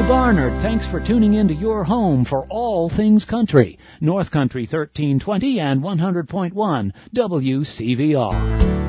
Ray Barnard, thanks for tuning in to your home for all things country. North Country 1320 and 100.1 WCVR.